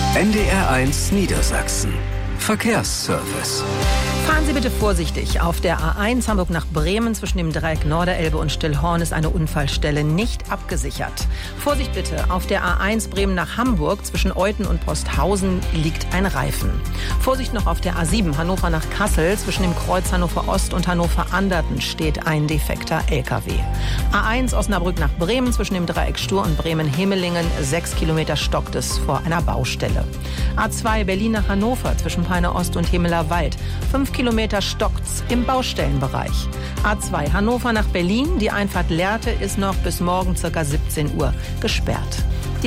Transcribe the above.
NDR1 Niedersachsen. Verkehrsservice. Fahren Sie bitte vorsichtig. Auf der A1 Hamburg nach Bremen zwischen dem Dreieck Norderelbe und Stillhorn ist eine Unfallstelle nicht abgesichert. Vorsicht bitte, auf der A1 Bremen nach Hamburg zwischen Euthen und Posthausen liegt ein Reifen. Vorsicht noch auf der A7 Hannover nach Kassel zwischen dem Kreuz Hannover Ost und Hannover Anderten steht ein defekter LKW. A1 Osnabrück nach Bremen zwischen dem Dreieck Stur und Bremen-Hemelingen 6 Kilometer stockt es vor einer Baustelle. A2 Berlin nach Hannover zwischen Peine Ost und Hemeler Wald 5 Kilometer stockt's im Baustellenbereich. A2 Hannover nach Berlin, die Einfahrt Lehrte ist noch bis morgen ca. 17 Uhr gesperrt.